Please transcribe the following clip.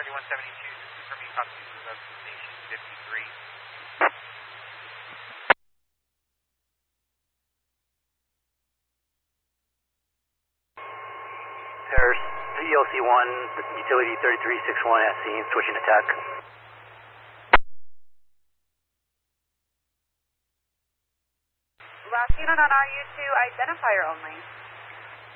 4172, confirming constitution of station 53. There's EOC1, utility 3361 at scene, switching attack. Last unit on RU2, identifier only.